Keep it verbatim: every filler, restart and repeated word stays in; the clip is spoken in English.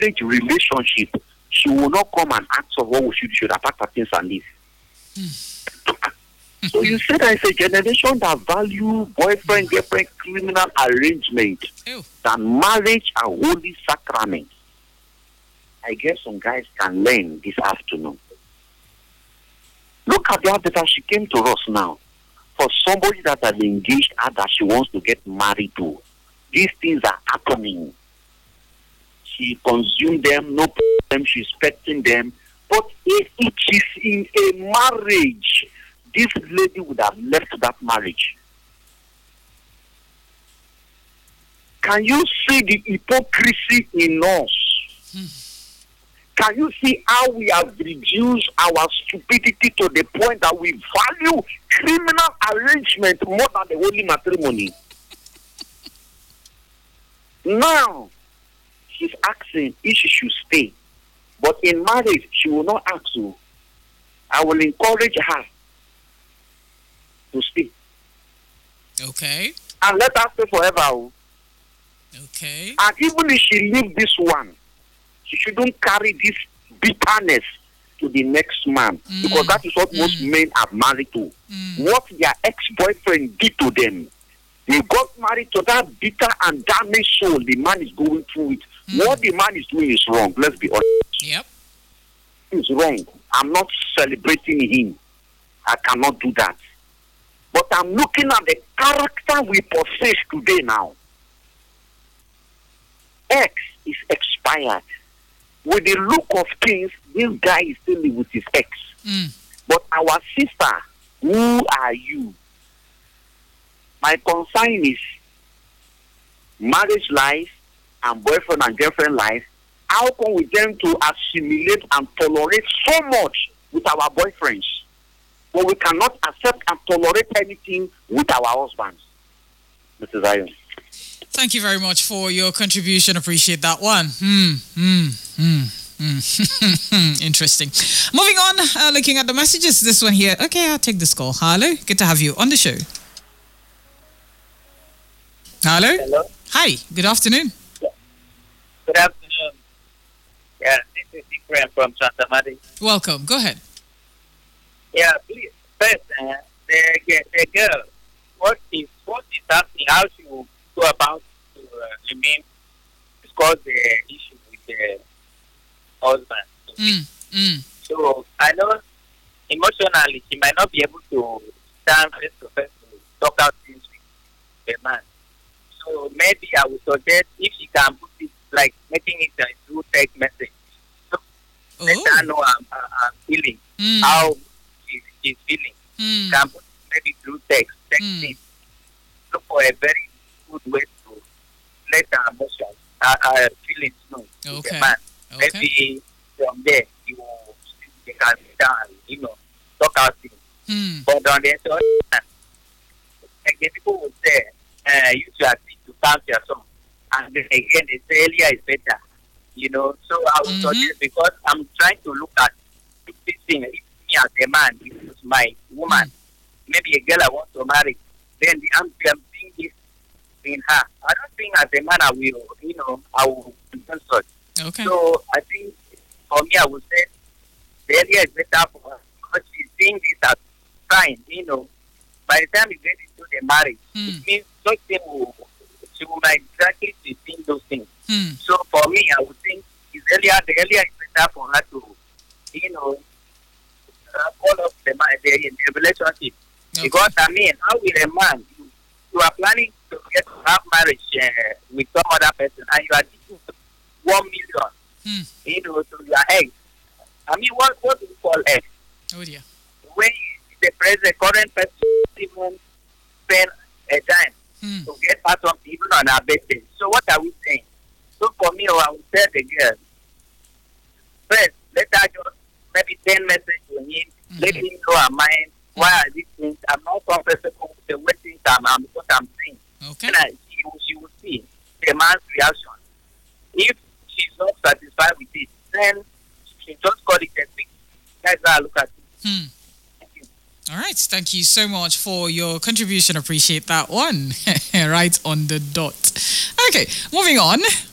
manage relationship, she will not come and ask us what we should, should attack her things and leave. Mm. So you say that it's a generation that value boyfriend, girlfriend, criminal arrangement Ew. than marriage and holy sacrament. I guess some guys can learn this afternoon. Look at that that she came to us now. For somebody that has engaged her that she wants to get married to, these things are happening. She consumed them, no problem, she's expecting them. But if it is in a marriage, this lady would have left that marriage. Can you see the hypocrisy in us? Hmm. Can you see how we have reduced our stupidity to the point that we value criminal arrangement more than the holy matrimony? Now, she's asking if she should stay. But in marriage, she will not ask you. I will encourage her to stay. Okay. And let her stay forever. Okay. And even if she leave this one, she shouldn't carry this bitterness to the next man. Mm. Because that is what mm. most men are married to. Mm. What their ex-boyfriend did to them. They got married to that bitter and damaged soul the man is going through it. Mm. What the man is doing is wrong. Let's be honest. Yep. It's wrong. I'm not celebrating him. I cannot do that. But I'm looking at the character we possess today now. X is expired. With the look of things, this guy is still with his ex. Mm. But our sister, who are you? My concern is marriage life and boyfriend and girlfriend life. How come we tend to assimilate and tolerate so much with our boyfriends, but we cannot accept and tolerate anything with our husbands? Missus Zion. Thank you very much for your contribution. Appreciate that one. Hmm. Hmm. Hmm. Mm. Interesting. Moving on, uh, looking at the messages. This one here. Okay, I'll take this call. Hello, good to have you on the show. Hello. Hello. Hi. Good afternoon. Yeah. Good afternoon. Yeah, this is Ibrahim from Santa Maria. Welcome. Go ahead. Yeah, please. First, uh, the, the girl. What is what is happening? How she will go about to uh, remain discuss the issue with the husband. Mm, mm. So I know emotionally she might not be able to stand face to face to talk out things with the man. So maybe I would suggest if she can put it like making it a through text message. So oh. let her know I'm, I'm feeling mm. how she's, she's feeling. Mm. She can put it maybe through text, texting. Mm. Look for a very good way to let her emotions, her, her feelings know. Okay. The man. Okay. Maybe from there you will they can sit down and, you know, talk out things. Mm. But on the other hand, like the people will say, uh, you should have to count your song. And then again, they say earlier is better. You know, so I would Mm-hmm. suggest, because I'm trying to look at this thing, if me as a man, this is my woman, mm. maybe a girl I want to marry, then the, I'm, I'm seeing this in her. I don't think as a man I will, you know, I will do such. Okay. So I think for me, I would say the earlier is better for her, because she's seeing this as sign, you know. By the time you get into the marriage, mm. it means such thing will, she will exactly be seeing those things. Mm. So for me, I would think it's earlier, the earlier is better for her to, you know, uh, follow up the, the, the relationship. Okay. Because I mean, how will a man, you, you are planning to get to have marriage uh, with some other person, and you are giving one million, mm. you know, to your ex. I mean, what what do you call ex? Oh dear. When the present current person even spend a time mm. to get part of even on our birthday. So what are we saying? So for me, I would tell the girl, first, let her just maybe ten messages to him, mm-hmm. let him know her mind. Why are these things? I'm not comfortable with the way things I'm, I'm what I'm saying. Okay. And I, she, she will see the man's reaction. If she's not satisfied with it, then she just call it a fix. That's how I look at it. Hmm. All right. Thank you so much for your contribution. Appreciate that one. Right on the dot. Okay. Moving on.